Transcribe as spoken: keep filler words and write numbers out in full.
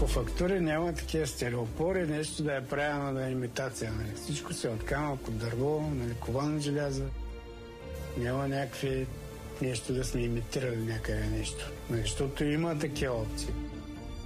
по фактури няма такива стереопори, нещо да е правилно да е имитация. Нали. Всичко се от камък, от дърво, нали, ковано желязо. Няма някакви нещо да сме имитирали някъде нещо. Нали, защото има такива опции.